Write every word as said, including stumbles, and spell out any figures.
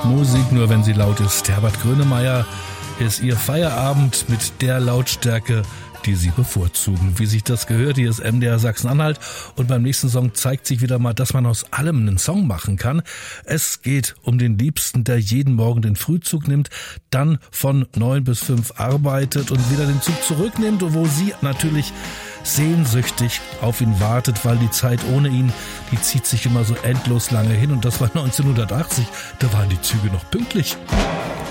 Musik nur, wenn sie laut ist. Herbert Grönemeyer ist ihr Feierabend mit der Lautstärke, die sie bevorzugen. Wie sich das gehört, hier ist M D R Sachsen-Anhalt und beim nächsten Song zeigt sich wieder mal, dass man aus allem einen Song machen kann. Es geht um den Liebsten, der jeden Morgen den Frühzug nimmt, dann von neun bis fünf arbeitet und wieder den Zug zurücknimmt, wo sie natürlich sehnsüchtig auf ihn wartet, weil die Zeit ohne ihn, die zieht sich immer so endlos lange hin und das war neunzehnhundertachtzig, da waren die Züge noch pünktlich.